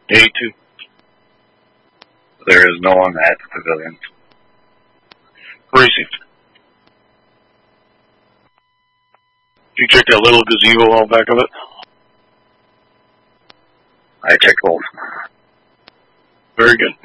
A2. There is no one at the pavilion. Received. You check that little gazebo out back of it? I checked both. Very good.